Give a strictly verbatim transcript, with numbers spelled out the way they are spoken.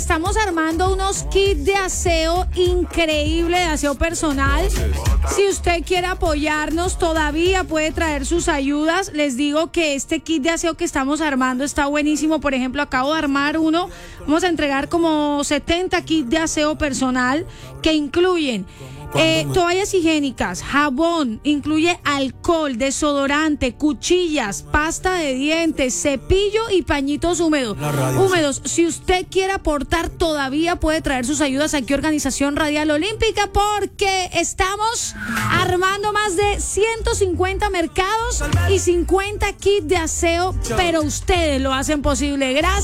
estamos armando unos kits de aseo increíble, de aseo personal. Si usted quiere apoyarnos, todavía puede traer sus ayudas. Les digo que este kit de aseo que estamos armando está buenísimo. Por ejemplo, acabo de armar uno. Vamos a entregar como setenta kits de aseo personal que incluyen Eh, toallas higiénicas, jabón, incluye alcohol, desodorante, cuchillas, pasta de dientes, cepillo y pañitos húmedos. Húmedos. Si usted quiere aportar, todavía puede traer sus ayudas aquí, Organización Radial Olímpica, porque estamos armando más de ciento cincuenta mercados y cincuenta kits de aseo, pero ustedes lo hacen posible. Gracias.